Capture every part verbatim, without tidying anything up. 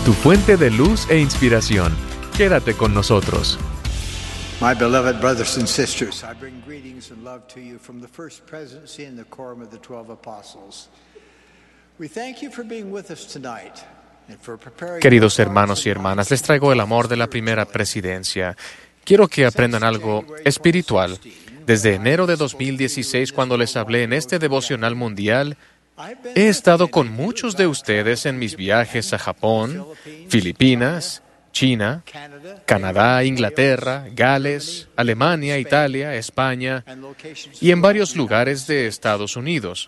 tu fuente de luz e inspiración. Quédate con nosotros. My beloved brothers and sisters, I bring greetings and love to you from the First Presidency and the Quorum of the Twelve Apostles. We thank you for being with us tonight and for preparing. Queridos hermanos y hermanas, les traigo el amor de la primera presidencia. Quiero que aprendan algo espiritual. Desde enero de dos mil dieciséis, cuando les hablé en este devocional mundial, he estado con muchos de ustedes en mis viajes a Japón, Filipinas, China, Canadá, Inglaterra, Gales, Alemania, Italia, España y en varios lugares de Estados Unidos.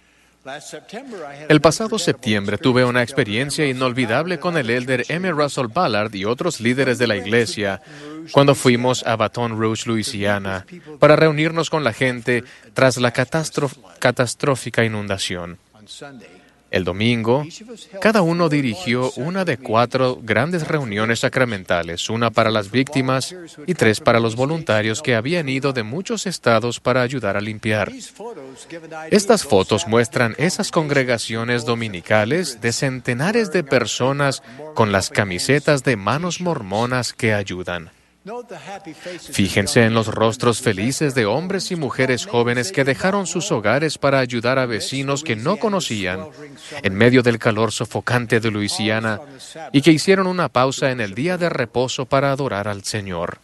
El pasado septiembre tuve una experiencia inolvidable con el elder M. Russell Ballard y otros líderes de la iglesia cuando fuimos a Baton Rouge, Luisiana, para reunirnos con la gente tras la catástrof- catastrófica inundación. El domingo, cada uno dirigió una de cuatro grandes reuniones sacramentales, una para las víctimas y tres para los voluntarios que habían ido de muchos estados para ayudar a limpiar. Estas fotos muestran esas congregaciones dominicales de centenares de personas con las camisetas de manos mormonas que ayudan. Fíjense en los rostros felices de hombres y mujeres jóvenes que dejaron sus hogares para ayudar a vecinos que no conocían en medio del calor sofocante de Luisiana y que hicieron una pausa en el día de reposo para adorar al Señor.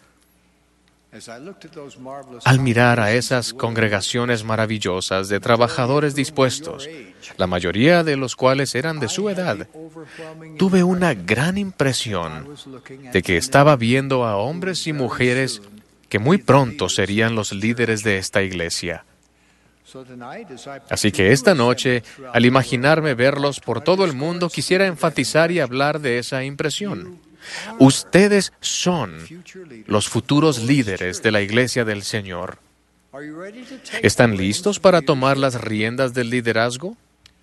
Al mirar a esas congregaciones maravillosas de trabajadores dispuestos, la mayoría de los cuales eran de su edad, tuve una gran impresión de que estaba viendo a hombres y mujeres que muy pronto serían los líderes de esta iglesia. Así que esta noche, al imaginarme verlos por todo el mundo, quisiera enfatizar y hablar de esa impresión. Ustedes son los futuros líderes de la Iglesia del Señor. ¿Están listos para tomar las riendas del liderazgo?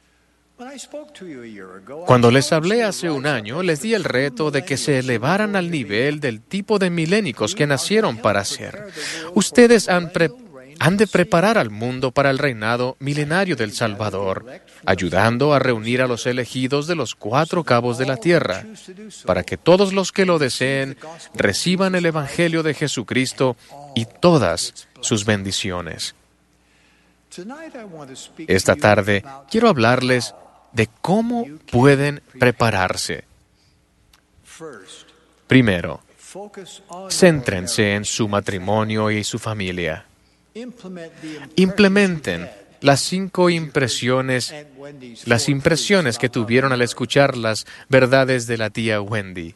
Cuando les hablé hace un año, les di el reto de que se elevaran al nivel del tipo de milénicos que nacieron para ser. Ustedes han preparado Han de preparar al mundo para el reinado milenario del Salvador, ayudando a reunir a los elegidos de los cuatro cabos de la tierra, para que todos los que lo deseen reciban el Evangelio de Jesucristo y todas sus bendiciones. Esta tarde quiero hablarles de cómo pueden prepararse. Primero, céntrense en su matrimonio y su familia. Implementen las cinco impresiones, las impresiones que tuvieron al escuchar las verdades de la tía Wendy.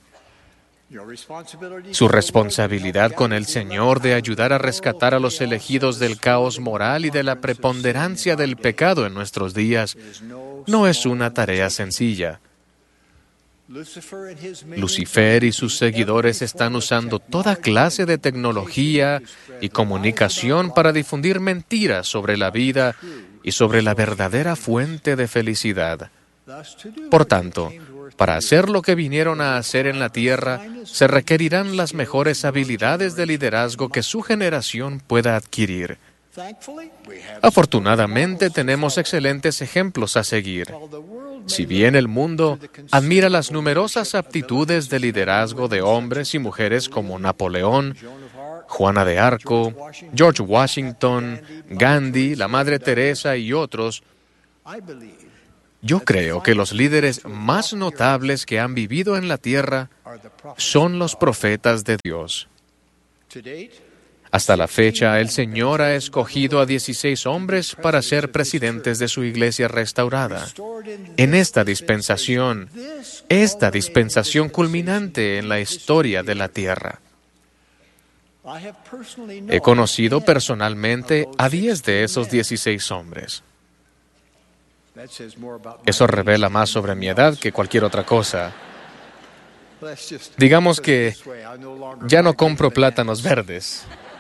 Su responsabilidad con el Señor de ayudar a rescatar a los elegidos del caos moral y de la preponderancia del pecado en nuestros días no es una tarea sencilla. Lucifer y sus seguidores están usando toda clase de tecnología y comunicación para difundir mentiras sobre la vida y sobre la verdadera fuente de felicidad. Por tanto, para hacer lo que vinieron a hacer en la tierra, se requerirán las mejores habilidades de liderazgo que su generación pueda adquirir. Afortunadamente, tenemos excelentes ejemplos a seguir. Si bien el mundo admira las numerosas aptitudes de liderazgo de hombres y mujeres como Napoleón, Juana de Arco, George Washington, Gandhi, la Madre Teresa y otros, yo creo que los líderes más notables que han vivido en la tierra son los profetas de Dios. Hasta la fecha, el Señor ha escogido a dieciséis hombres para ser presidentes de su iglesia restaurada. En esta dispensación, esta dispensación culminante en la historia de la tierra. He conocido personalmente a diez de esos dieciséis hombres. Eso revela más sobre mi edad que cualquier otra cosa. Digamos que ya no compro plátanos verdes.